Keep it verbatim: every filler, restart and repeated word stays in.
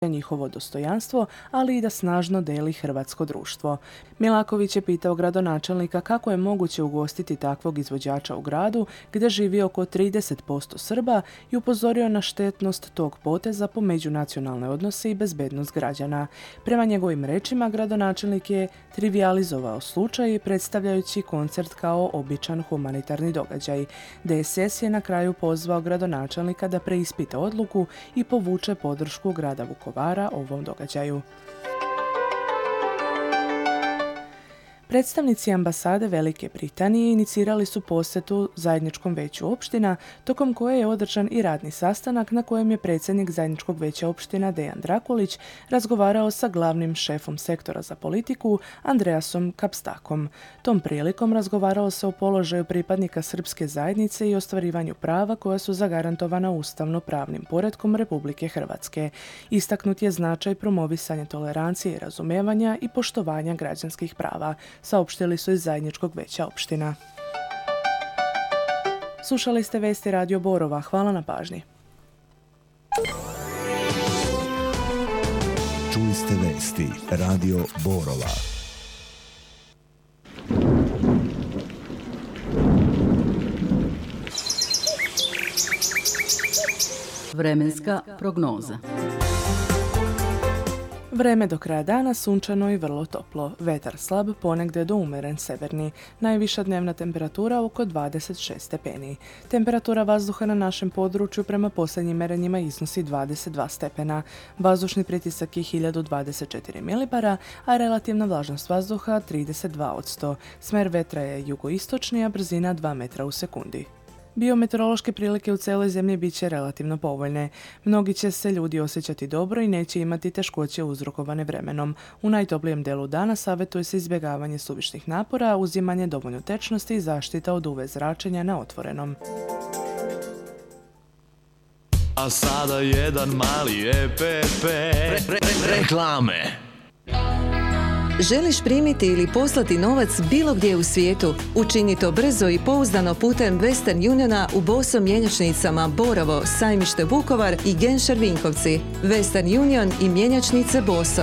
njihovo dostojanstvo, ali i da snažno deli hrvatsko društvo. Milaković je pitao gradonačelnika kako je moguće ugostiti takvog izvođača u gradu gdje živi oko trideset posto Srba i upozorio na štetnost tog poteza po međunacionalne odnose i bezbednost građana. Prema njegovim rečima, gradonačelnik je trivijalizovao slučaj predstavljajući koncert kao običan humanitarni događaj. D S S je na kraju pozvao gradonačelnika da preispita odluku i povuče podršku grada Vukovara ovom događaju. Predstavnici ambasade Velike Britanije inicirali su posjetu zajedničkom veću opština, tokom koje je održan i radni sastanak na kojem je predsjednik zajedničkog veća opština Dejan Drakulić razgovarao sa glavnim šefom sektora za politiku Andreasom Kapstakom. Tom prilikom razgovarao se o položaju pripadnika srpske zajednice i ostvarivanju prava koja su zagarantovana ustavno-pravnim poretkom Republike Hrvatske. Istaknut je značaj promovisanja tolerancije i razumijevanja i poštovanja građanskih prava, saopštili su iz zajedničkog veća opština. Slušali ste vesti Radio Borova. Hvala na pažnji. Čuli ste vesti Radio Borova. Vremenska prognoza. Vreme do kraja dana sunčano i vrlo toplo. Vetar slab, ponegdje do umeren severni. Najviša dnevna temperatura oko dvadeset šest stepeni. Temperatura vazduha na našem području prema posljednjim merenjima iznosi dvadeset dva stepena. Vazdušni pritisak je hiljadu dvadeset četiri milibara, a relativna vlažnost vazduha trideset dva posto. Smer vetra je jugoistočni, a brzina dva metra u sekundi. Biometeorološke prilike u cijeloj zemlji bit će relativno povoljne. Mnogi će se ljudi osjećati dobro i neće imati teškoće uzrokovane vremenom. U najtoplijem delu dana savjetuje se izbjegavanje suvišnih napora, uzimanje dovoljno tečnosti i zaštita od U V zračenja na otvorenom. A sada jedan mali E P P. Re, re, re, reklame. Želiš primiti ili poslati novac bilo gdje u svijetu? Učini to brzo i pouzdano putem Western Uniona u Boso mjenjačnicama Borovo, Sajmište Vukovar i Genšar Vinkovci. Western Union i mjenjačnice Boso.